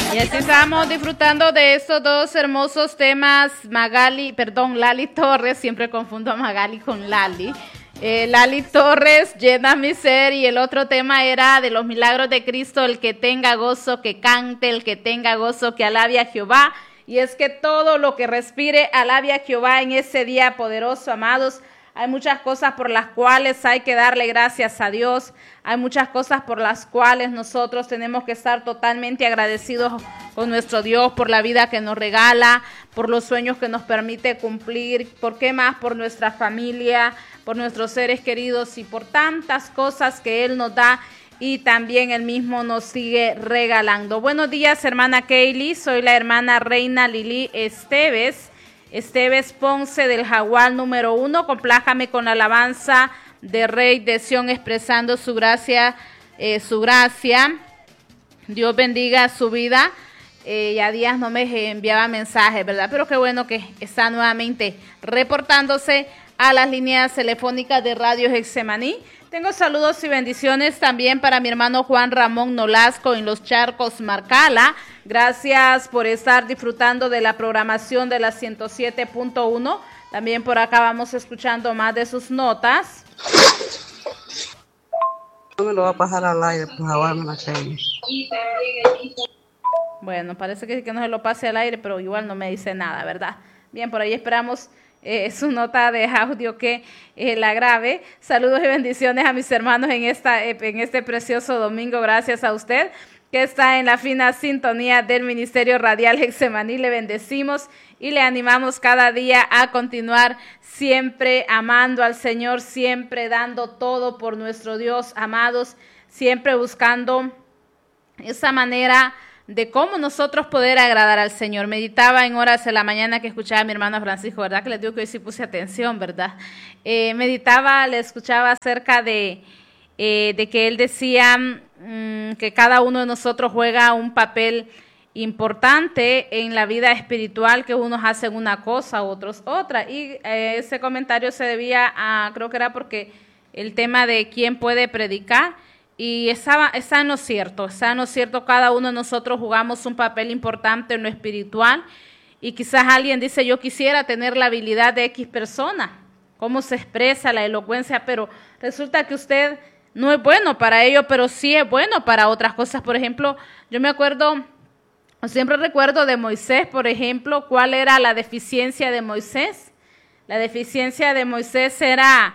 Y así estamos disfrutando de estos dos hermosos temas. Lali Torres, siempre confundo a Magali con Lali. Lali Torres, Llena mi ser, y el otro tema era de los milagros de Cristo, el que tenga gozo que cante, el que tenga gozo que alabe a Jehová. Y es que todo lo que respire alabe a Jehová en ese día poderoso, amados. Hay muchas cosas por las cuales hay que darle gracias a Dios. Hay muchas cosas por las cuales nosotros tenemos que estar totalmente agradecidos con nuestro Dios por la vida que nos regala, por los sueños que nos permite cumplir, por qué más, por nuestra familia, por nuestros seres queridos y por tantas cosas que Él nos da y también Él mismo nos sigue regalando. Buenos días, hermana Kaylee. Soy la hermana Reina Lili Esteves Ponce del Jaguar número 1. Complájame con la alabanza de Rey de Sión expresando su gracia. Dios bendiga su vida. Ya días no me enviaba mensajes, ¿verdad? Pero qué bueno que está nuevamente reportándose a las líneas telefónicas de Radio Getsemaní. Tengo saludos y bendiciones también para mi hermano Juan Ramón Nolasco en Los Charcos, Marcala. Gracias por estar disfrutando de la programación de la 107.1. También por acá vamos escuchando más de sus notas. No me lo va a pasar al aire, por favor, me la tengo. Bueno, parece que no se lo pase al aire, pero igual no me dice nada, ¿verdad? Bien, por ahí esperamos su nota de audio que la grabe. Saludos y bendiciones a mis hermanos en este precioso domingo. Gracias a usted que está en la fina sintonía del Ministerio Radial Getsemaní. Le bendecimos y le animamos cada día a continuar siempre amando al Señor, siempre dando todo por nuestro Dios, amados, siempre buscando esa manera de cómo nosotros poder agradar al Señor. Meditaba en horas de la mañana que escuchaba a mi hermano Francisco, ¿verdad? Que les digo que hoy sí puse atención, ¿verdad? Le escuchaba acerca de que él decía que cada uno de nosotros juega un papel importante en la vida espiritual, que unos hacen una cosa, otros otra. Y ese comentario se debía a, creo que era porque el tema de quién puede predicar. Y está en lo cierto, cada uno de nosotros jugamos un papel importante en lo espiritual y quizás alguien dice, yo quisiera tener la habilidad de X persona, cómo se expresa la elocuencia, pero resulta que usted no es bueno para ello, pero sí es bueno para otras cosas. Por ejemplo, siempre recuerdo de Moisés, por ejemplo, ¿cuál era la deficiencia de Moisés? La deficiencia de Moisés era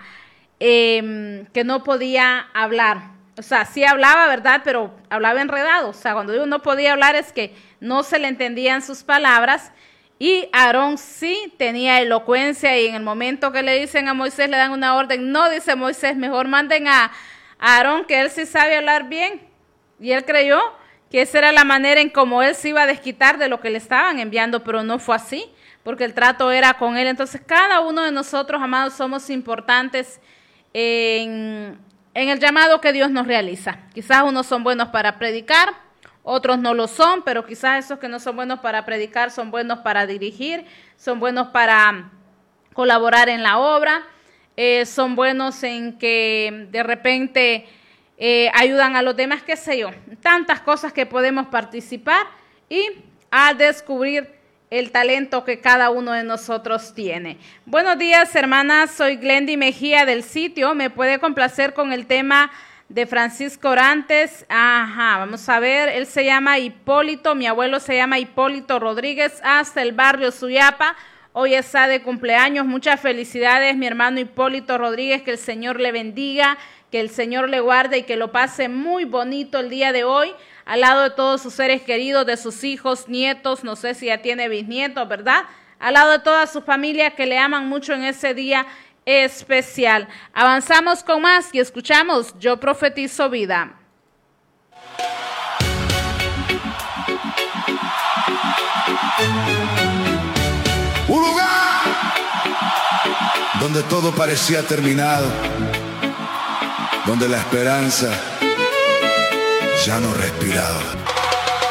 que no podía hablar. O sea, sí hablaba, ¿verdad? Pero hablaba enredado. O sea, cuando digo no podía hablar es que no se le entendían sus palabras. Y Aarón sí tenía elocuencia y en el momento que le dicen a Moisés, le dan una orden. No, dice Moisés, mejor manden a Aarón, que él sí sabe hablar bien. Y él creyó que esa era la manera en cómo él se iba a desquitar de lo que le estaban enviando, pero no fue así, porque el trato era con él. Entonces, cada uno de nosotros, amados, somos importantes en el llamado que Dios nos realiza. Quizás unos son buenos para predicar, otros no lo son, pero quizás esos que no son buenos para predicar son buenos para dirigir, son buenos para colaborar en la obra, son buenos en que de repente ayudan a los demás, qué sé yo, tantas cosas que podemos participar y a descubrir el talento que cada uno de nosotros tiene. Buenos días, hermanas. Soy Glendy Mejía del sitio. ¿Me puede complacer con el tema de Francisco Orantes? Ajá, vamos a ver. Él se llama Hipólito. Mi abuelo se llama Hipólito Rodríguez, hasta el barrio Suyapa. Hoy está de cumpleaños. Muchas felicidades, mi hermano Hipólito Rodríguez. Que el Señor le bendiga, que el Señor le guarde y que lo pase muy bonito el día de hoy, al lado de todos sus seres queridos, de sus hijos, nietos, no sé si ya tiene bisnietos, ¿verdad? Al lado de toda su familia que le aman mucho en ese día especial. Avanzamos con más y escuchamos Yo Profetizo Vida. Un lugar donde todo parecía terminado, donde la esperanza ya no respiraba.